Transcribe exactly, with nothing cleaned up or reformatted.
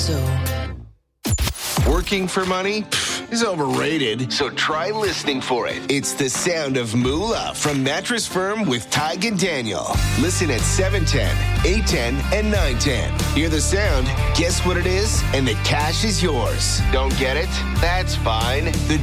So. Working for money Pfft, is overrated, so try listening for it. It's the sound of moolah from Mattress Firm with Tig and Daniel. Listen at seven ten, eight ten, and nine ten. Hear the sound, guess what it is, and the cash is yours. Don't get it? That's fine. The